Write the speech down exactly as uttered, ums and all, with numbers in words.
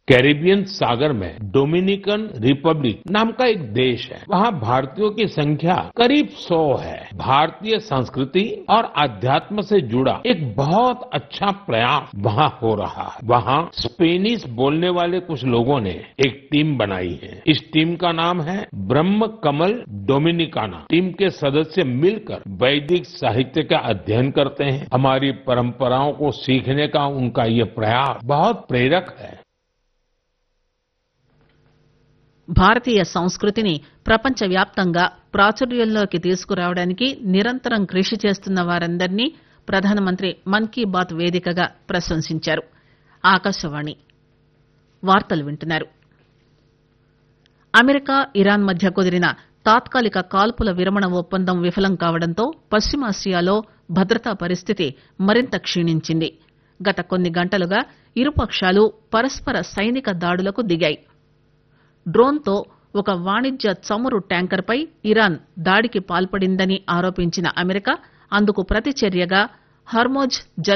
Caribbean सागर में Dominican Republic नाम का एक देश है। वहाँ भारतीयों की संख्या करीब सौ है। भारतीय संस्कृति और अध्यात्म से जुड़ा एक बहुत अच्छा प्रयास वहाँ हो रहा है। वहाँ स्पेनिश बोलने वाले कुछ लोगों ने एक टीम बनाई है। इस टीम का नाम है ब्रह्म कमल डोमिनिकाना। टीम के सदस्य मिलकर वैदिक साहित्य का अध्ययन करते हैं। हमारी परंपराओं को सीखने का उनका ये प्रयास बहुत प्रेरक है। భారతీయ సంస్కృతిని ప్రపంచవ్యాప్తంగా ప్రాచుర్యంలోకి తీసుకురావడానికి నిరంతరం కృషి చేస్తున్న వారందరినీ ప్రధానమంత్రి మన్ కీ బాత్ వేదికగా ప్రశంసించారు. ఆకాశవాణి వార్తలు వింటున్నారు. అమెరికా ఇరాన్ మధ్య కుదిరిన తాత్కాలిక కాల్పుల విరమణ ఒప్పందం విఫలం కావడంతో పశ్చిమాసియాలో భద్రతా పరిస్థితి మరింత క్షీణించింది. గత కొన్ని గంటలుగా ఇరుపక్షాలు పరస్పర సైనిక దాడులకు దిగాయి. డ్రోన్తో ఒక వాణిజ్య చమురు ట్యాంకర్పై ఇరాన్ దాడికి పాల్పడిందని ఆరోపించిన అమెరికా అందుకు ప్రతిచర్యగా హర్మోజ్